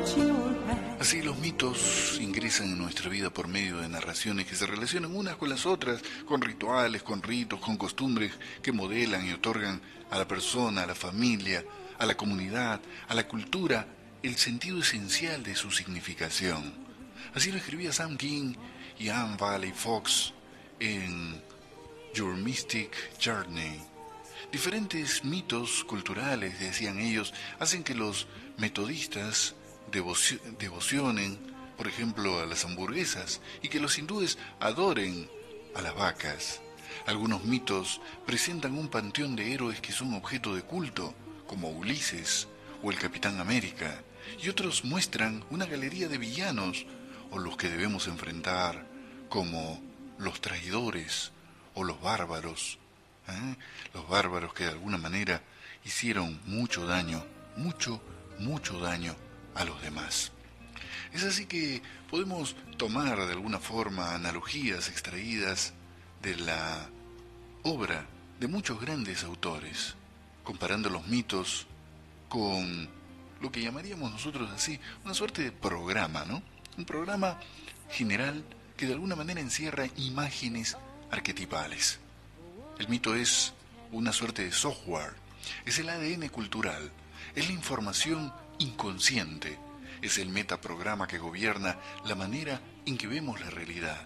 Así los mitos ingresan en nuestra vida por medio de narraciones que se relacionan unas con las otras, con rituales, con ritos, con costumbres que modelan y otorgan a la persona, a la familia, a la comunidad, a la cultura, el sentido esencial de su significación. Así lo escribía Sam King y Anne Valley Fox en Your Mystic Journey. Diferentes mitos culturales, decían ellos, hacen que los metodistas devocionen, por ejemplo, a las hamburguesas y que los hindúes adoren a las vacas. Algunos mitos presentan un panteón de héroes que son objeto de culto, como Ulises o el Capitán América, y otros muestran una galería de villanos o los que debemos enfrentar, como los traidores o los bárbaros. ¿eh? Los bárbaros que de alguna manera hicieron mucho daño, mucho daño a los demás. Es así que podemos tomar de alguna forma analogías extraídas de la obra de muchos grandes autores, comparando los mitos con lo que llamaríamos nosotros así, una suerte de programa, ¿no? Un programa general que de alguna manera encierra imágenes arquetipales. El mito es una suerte de software, es el ADN cultural, es la información inconsciente, es el metaprograma que gobierna la manera en que vemos la realidad.